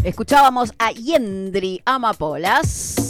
Escuchábamos a Yendri Amapolas.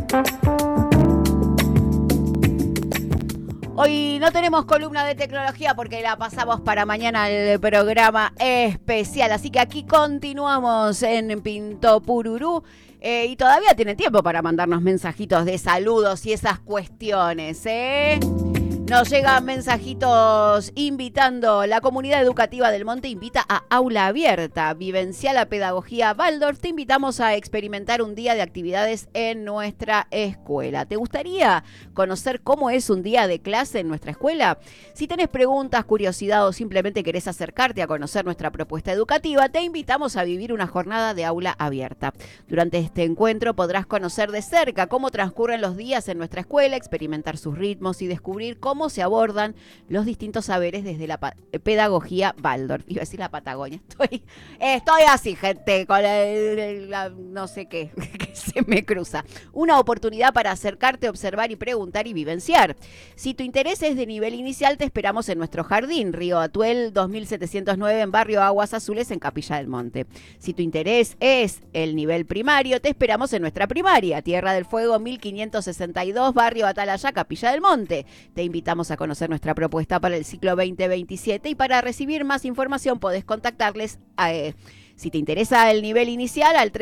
Hoy no tenemos columna de tecnología porque la pasamos para mañana el programa especial. Así que aquí continuamos en Pinto Pururú. Y todavía tienen tiempo para mandarnos mensajitos de saludos y esas cuestiones, ¿eh? Nos llegan mensajitos invitando. La comunidad educativa del Monte invita a Aula Abierta. Vivencia la pedagogía Waldorf. Te invitamos a experimentar un día de actividades en nuestra escuela. ¿Te gustaría conocer cómo es un día de clase en nuestra escuela? Si tenés preguntas, curiosidad o simplemente querés acercarte a conocer nuestra propuesta educativa, te invitamos a vivir una jornada de Aula Abierta. Durante este encuentro podrás conocer de cerca cómo transcurren los días en nuestra escuela, experimentar sus ritmos y descubrir cómo se abordan los distintos saberes desde la pedagogía Waldorf. Iba a decir la Patagonia. Estoy así, gente, con no sé qué, que se me cruza. Una oportunidad para acercarte, observar y preguntar y vivenciar. Si tu interés es de nivel inicial, te esperamos en nuestro jardín, Río Atuel 2709, en barrio Aguas Azules, en Capilla del Monte. Si tu interés es el nivel primario, te esperamos en nuestra primaria, Tierra del Fuego 1562, barrio Atalaya, Capilla del Monte. Te invitamos a conocer nuestra propuesta para el ciclo 2027 y para recibir más información podés contactarles si te interesa el nivel inicial al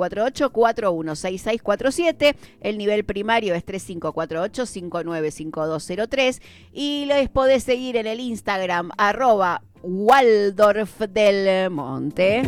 3548-416647, el nivel primario es 3548-595203 y les podés seguir en el Instagram @waldorfdelmonte.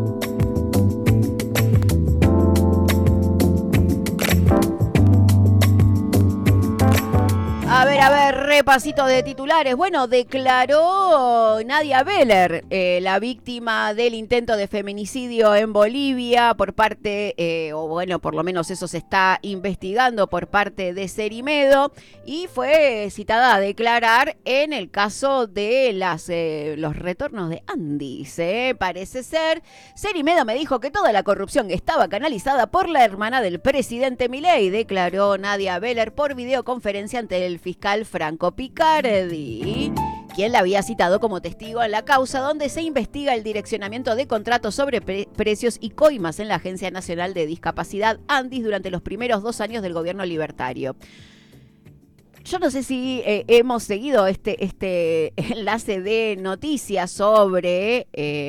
A ver, repasito de titulares. Bueno, declaró Nadia Beller, la víctima del intento de feminicidio en Bolivia por parte, o bueno, por lo menos eso se está investigando por parte de Cerimedo, y fue citada a declarar en el caso de los retornos de Andis. Parece ser, Cerimedo me dijo que toda la corrupción estaba canalizada por la hermana del presidente Milei, declaró Nadia Beller por videoconferencia ante el fiscal Franco Picardi, quien la había citado como testigo en la causa donde se investiga el direccionamiento de contratos sobre precios y coimas en la Agencia Nacional de Discapacidad Andis durante los primeros 2 años del gobierno libertario. Yo no sé si hemos seguido este enlace de noticias sobre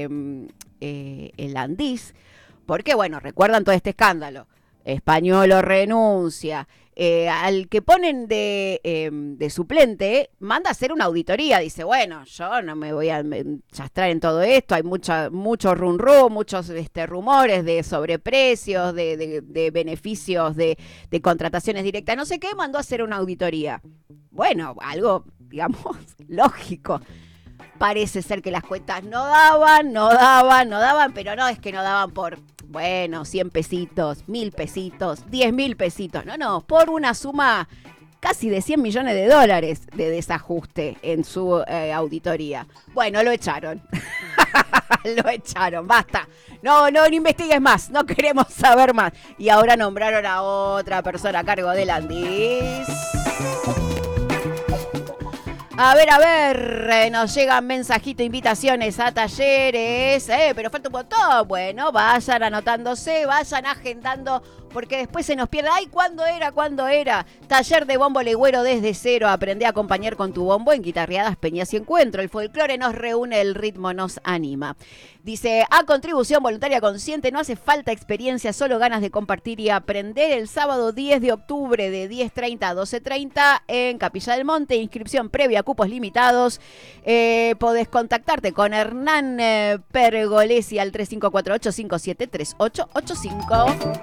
el Andis, porque bueno, recuerdan todo este escándalo. Españolo renuncia. Al que ponen de suplente, manda a hacer una auditoría. Dice, bueno, yo no me voy a chastrar en todo esto. Hay mucho run-run, muchos rumores de sobreprecios, de beneficios, de contrataciones directas. No sé qué, mandó a hacer una auditoría. Bueno, algo, digamos, lógico. Parece ser que las cuentas no daban, pero no es que no daban por, bueno, 100 pesitos, 1.000 pesitos, 10.000 pesitos. No, por una suma casi de $100 millones de desajuste en su auditoría. Bueno, lo echaron. Lo echaron, basta. No investigues más, no queremos saber más. Y ahora nombraron a otra persona a cargo del Andis. A ver, nos llegan mensajitos, invitaciones a talleres, pero falta un montón. Bueno, vayan anotándose, vayan agendando, porque después se nos pierde. Ay, ¿cuándo era? Taller de bombo legüero desde cero. Aprende a acompañar con tu bombo en guitarreadas, peñas y encuentro. El folclore nos reúne, el ritmo nos anima. Dice, a contribución voluntaria consciente, no hace falta experiencia, solo ganas de compartir y aprender. El sábado 10 de octubre de 10:30 a 12:30 en Capilla del Monte. Inscripción previa, cupos limitados. Podés contactarte con Hernán Pergolesi al 3548-573885.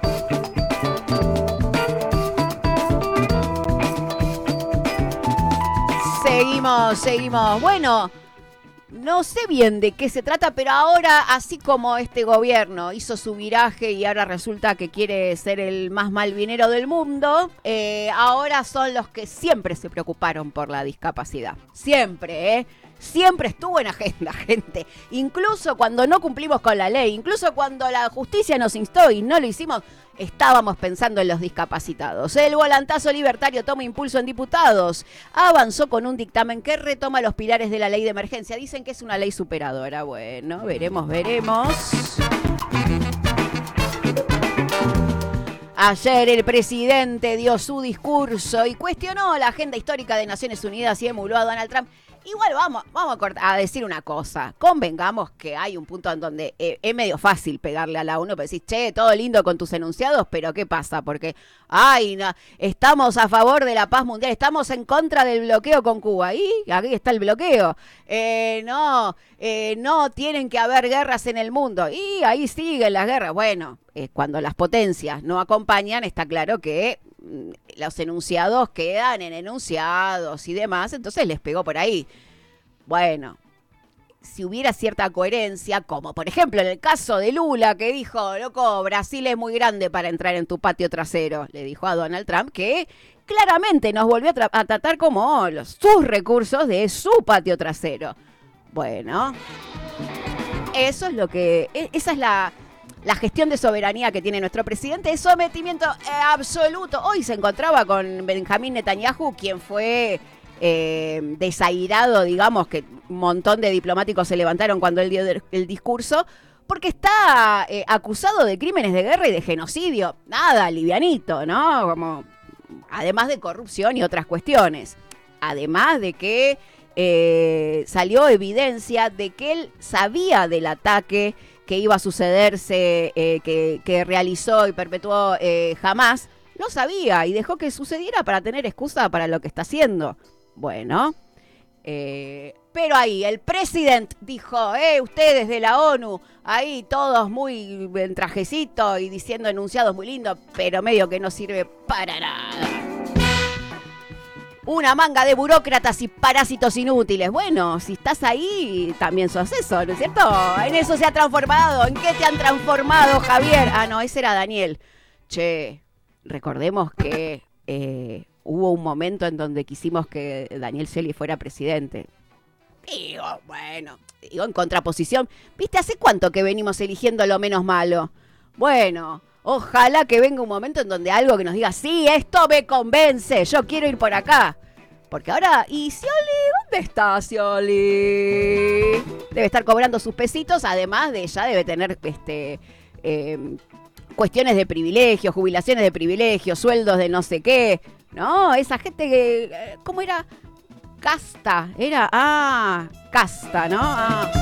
Seguimos. Bueno, no sé bien de qué se trata, pero ahora, así como este gobierno hizo su viraje y ahora resulta que quiere ser el más malvinero del mundo, ahora son los que siempre se preocuparon por la discapacidad. Siempre, siempre estuvo en agenda, gente. Incluso cuando no cumplimos con la ley, incluso cuando la justicia nos instó y no lo hicimos, estábamos pensando en los discapacitados. El volantazo libertario toma impulso en diputados. Avanzó con un dictamen que retoma los pilares de la ley de emergencia. Dicen que es una ley superadora. Bueno, veremos. Ayer el presidente dio su discurso y cuestionó la agenda histórica de Naciones Unidas y emuló a Donald Trump. Igual vamos a decir una cosa. Convengamos que hay un punto en donde es medio fácil pegarle a la ONU, pero decís, che, todo lindo con tus enunciados, pero ¿qué pasa? Porque, no, estamos a favor de la paz mundial, estamos en contra del bloqueo con Cuba. Y aquí está el bloqueo. No tienen que haber guerras en el mundo. Y ahí siguen las guerras. Bueno, cuando las potencias no acompañan, está claro que los enunciados quedan en enunciados y demás, entonces les pegó por ahí. Bueno, si hubiera cierta coherencia, como por ejemplo en el caso de Lula, que dijo, loco, Brasil es muy grande para entrar en tu patio trasero, le dijo a Donald Trump, que claramente nos volvió a tratar como sus recursos de su patio trasero. Bueno, eso es lo que... esa es la gestión de soberanía que tiene nuestro presidente, es sometimiento absoluto. Hoy se encontraba con Benjamín Netanyahu, quien fue desairado, digamos, que un montón de diplomáticos se levantaron cuando él dio el discurso, porque está acusado de crímenes de guerra y de genocidio. Nada, livianito, ¿no? Como, además de corrupción y otras cuestiones. Además de que salió evidencia de que él sabía del ataque que iba a sucederse, que realizó y perpetuó Hamás, lo sabía y dejó que sucediera para tener excusa para lo que está haciendo. Bueno, pero ahí el presidente dijo, ustedes de la ONU, ahí todos muy en trajecito y diciendo enunciados muy lindos, pero medio que no sirve para nada. Una manga de burócratas y parásitos inútiles. Bueno, si estás ahí, también sos eso, ¿no es cierto? En eso se ha transformado. ¿En qué te han transformado, Javier? Ah, no, ese era Daniel. Che, recordemos que hubo un momento en donde quisimos que Daniel Scioli fuera presidente. Digo, en contraposición. ¿Viste? ¿Hace cuánto que venimos eligiendo lo menos malo? Bueno, ojalá que venga un momento en donde algo que nos diga, sí, esto me convence, yo quiero ir por acá. Porque ahora, ¿y Scioli? ¿Dónde está Scioli? Debe estar cobrando sus pesitos, además de ya debe tener cuestiones de privilegios, jubilaciones de privilegios, sueldos de no sé qué. No, esa gente que, ¿cómo era? Casta, casta, ¿no?